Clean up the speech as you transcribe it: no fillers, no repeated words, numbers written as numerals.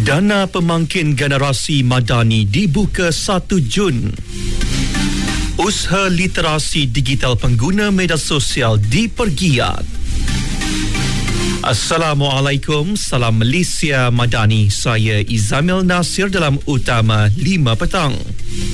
Dana pemangkin generasi Madani dibuka 1 Jun. Usaha literasi digital pengguna media sosial dipergiat. Assalamualaikum, salam Malaysia Madani. Saya Izamil Nasir dalam Utama 5 petang.